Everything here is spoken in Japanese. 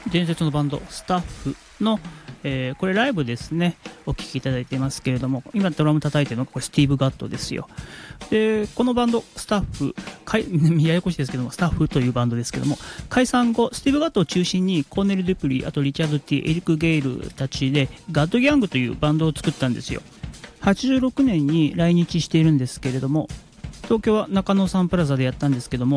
伝説のバンドスタッフの、これライブですね、お聴きいただいていますけれども、今ドラム叩いてるのがこれスティーブ・ガットですよ。でこのバンドスタッフややこしいですけども、スタッフというバンドですけども、解散後スティーブ・ガットを中心にコーネル・デュプリー、あとリチャード・ティ、エリック・ゲイルたちでガッド・ギャングというバンドを作ったんですよ。86年に来日しているんですけれども、東京は中野サンプラザでやったんですけども、